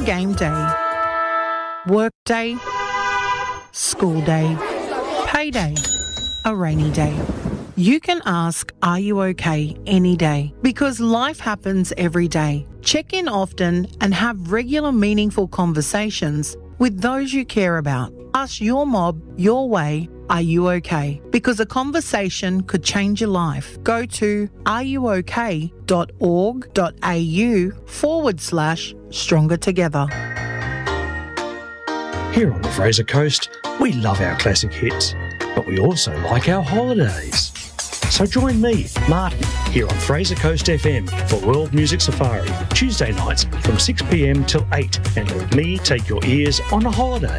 game day, work day, school day, payday, a rainy day. You can ask, "Are you okay?" any day, because life happens every day. Check in often and have regular meaningful conversations with those you care about. Ask your mob your way, "Are you okay?" Because a conversation could change your life. Go to areyouok.org.au/stronger together. Here on the Fraser Coast, we love our classic hits, but we also like our holidays. So join me, Martin, here on Fraser Coast FM for World Music Safari, Tuesday nights from 6 p.m. till 8, and let me take your ears on a holiday.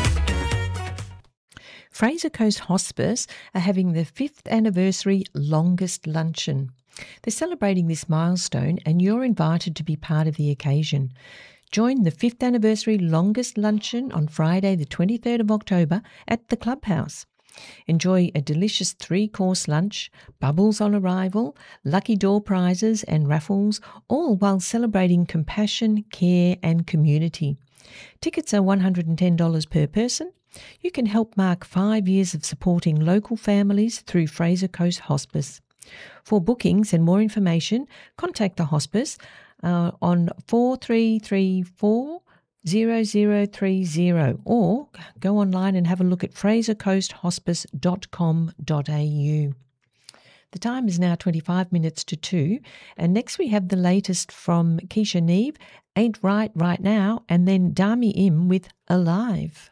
Fraser Coast Hospice are having the 5th anniversary longest luncheon. They're celebrating this milestone and you're invited to be part of the occasion. Join the 5th anniversary longest luncheon on Friday the 23rd of October at the Clubhouse. Enjoy a delicious 3-course lunch, bubbles on arrival, lucky door prizes and raffles, all while celebrating compassion, care and community. Tickets are $110 per person. You can help mark 5 years of supporting local families through Fraser Coast Hospice. For bookings and more information, contact the hospice on 4334 0030 or go online and have a look at frasercoasthospice.com.au. The time is now 25 minutes to 2, and next we have the latest from Keisha Neve, Ain't Right Right Now, and then Dami Im with Alive.